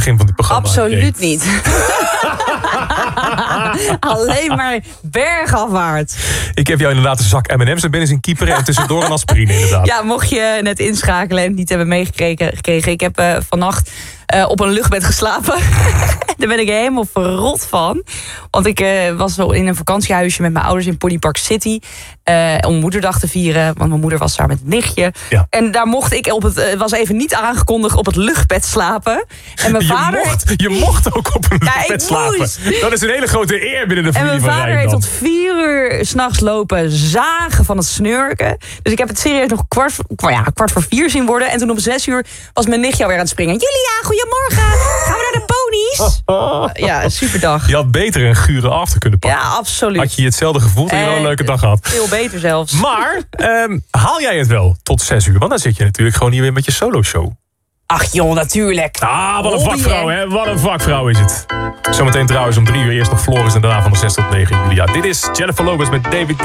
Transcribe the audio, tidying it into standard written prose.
begin van dit programma. Absoluut niet. Alleen maar bergafwaarts. Ik heb jou inderdaad een zak M&M's en ben eens een keeper en tussendoor een aspirine inderdaad. Ja, mocht je net inschakelen en het niet hebben meegekregen. Ik heb vannacht op een luchtbed geslapen. Daar ben ik helemaal verrot van. Want ik was zo in een vakantiehuisje met mijn ouders in Ponypark City. Om moederdag te vieren. Want mijn moeder was daar met het nichtje. Ja. En daar mocht ik was even niet aangekondigd, op het luchtbed slapen. En mijn vader... Je mocht ook op een luchtbed slapen. Moest. Dat is een hele grote eer binnen de familie en van mijn vader heeft Rijndal. tot 4 uur 's nachts lopen zagen van het snurken. Dus ik heb het serieus nog kwart voor 4 zien worden. En toen om 6 uur was mijn nichtje alweer aan het springen. Julia, goedemorgen. Gaan we naar de ponies? Ja, superdag. Je had beter een gure after kunnen pakken. Ja, absoluut. Had je hetzelfde gevoeld en je wel een leuke dag gehad. Veel beter zelfs. Maar haal jij het wel tot 6 uur? Want dan zit je natuurlijk gewoon hier weer met je solo show. Ach joh, natuurlijk. Ah, wat een vakvrouw, hè? Wat een vakvrouw is het. Zometeen trouwens om 3 uur eerst nog Floris en daarna van de 6 tot 9 Julia. Dit is Jennifer Lopez met David Guetta.